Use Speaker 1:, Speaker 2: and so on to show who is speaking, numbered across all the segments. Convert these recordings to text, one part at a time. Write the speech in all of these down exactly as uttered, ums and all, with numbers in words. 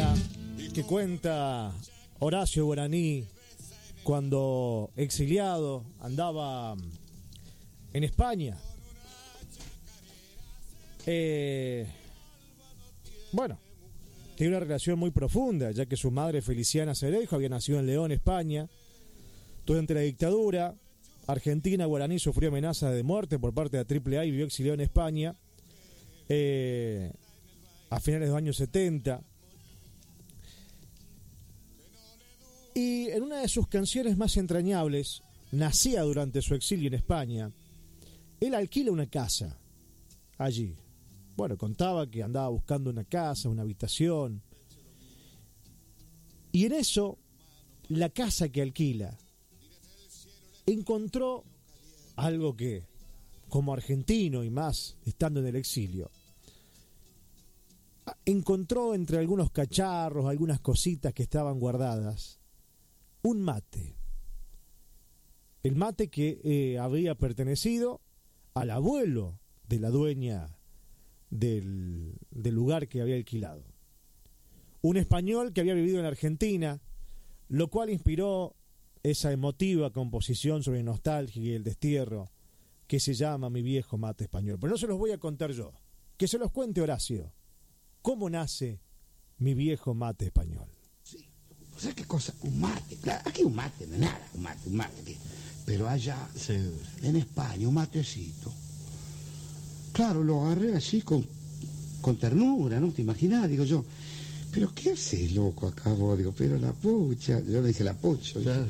Speaker 1: historia que cuenta Horacio Guaraní cuando exiliado andaba en España. Eh, bueno, tiene una relación muy profunda, ya que su madre, Feliciana Cereijo, había nacido en León, España. Durante la dictadura argentina, Guaraní sufrió amenaza de muerte por parte de la triple A y vivió exiliado en España eh, a finales de los años setenta. Y en una de sus canciones más entrañables, nacida durante su exilio en España, él alquila una casa allí. Bueno, contaba que andaba buscando una casa, una habitación. Y en eso, la casa que alquila encontró algo que, como argentino y más estando en el exilio, encontró entre algunos cacharros, algunas cositas que estaban guardadas, un mate. El mate que eh, había pertenecido al abuelo de la dueña del, del lugar que había alquilado. Un español que había vivido en Argentina, lo cual inspiró esa emotiva composición sobre nostalgia y el destierro que se llama Mi viejo mate español. Pero no se los voy a contar yo, que se los cuente Horacio. ¿Cómo nace Mi viejo mate español?
Speaker 2: Sí, o sea, qué cosa, un mate, claro, aquí un mate, no es nada, un mate, un mate, pero allá, sí, en España, un matecito. Claro, lo agarré así con, con ternura, ¿no? ¿Te imaginas? Digo yo, ¿pero qué haces, loco, acá vos? Digo, pero la pucha, yo le dije la pucha. Claro.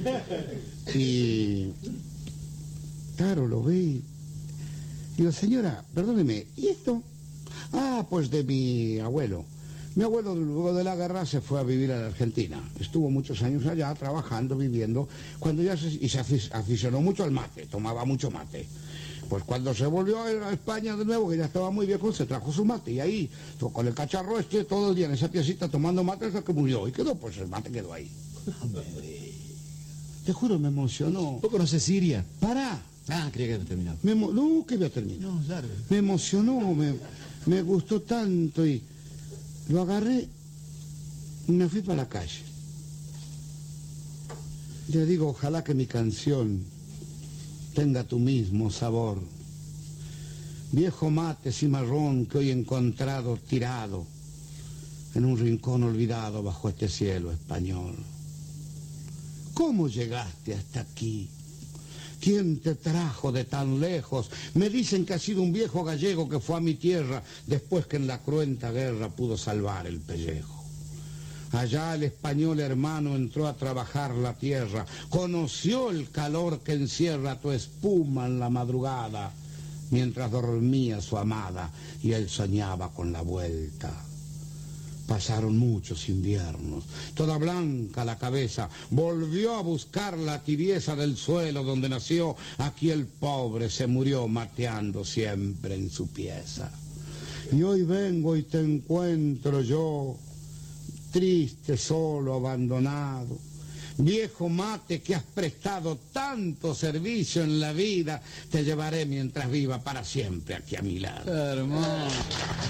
Speaker 2: Y, claro, lo vi. Digo, señora, perdóneme, ¿y esto? Ah, pues de mi abuelo. Mi abuelo luego de la guerra se fue a vivir a la Argentina. Estuvo muchos años allá trabajando, viviendo, cuando ya se, y se aficionó mucho al mate, tomaba mucho mate. Pues cuando se volvió a España de nuevo, que ya estaba muy viejo, se trajo su mate y ahí, con el cacharro este, todo el día en esa piecita tomando mate hasta que murió. Y quedó, pues el mate quedó ahí. Te juro, me emocionó.
Speaker 3: ¿Vos conocés Siria?
Speaker 2: Pará.
Speaker 3: Ah, creía que había terminado.
Speaker 2: Me, no, que había terminado.
Speaker 3: No, claro.
Speaker 2: Me emocionó, me, me gustó tanto y lo agarré y me fui para la calle. Le digo, ojalá que mi canción tenga tu mismo sabor. Viejo mate cimarrón que hoy he encontrado tirado en un rincón olvidado bajo este cielo español. ¿Cómo llegaste hasta aquí? ¿Quién te trajo de tan lejos? Me dicen que ha sido un viejo gallego que fue a mi tierra después que en la cruenta guerra pudo salvar el pellejo. Allá el español hermano entró a trabajar la tierra, conoció el calor que encierra tu espuma en la madrugada, mientras dormía su amada y él soñaba con la vuelta. Pasaron muchos inviernos, toda blanca la cabeza, volvió a buscar la tibieza del suelo donde nació, aquí el pobre se murió mateando siempre en su pieza. Y hoy vengo y te encuentro yo, triste, solo, abandonado. Viejo mate que has prestado tanto servicio en la vida, te llevaré mientras viva para siempre aquí a mi lado.
Speaker 3: Hermoso.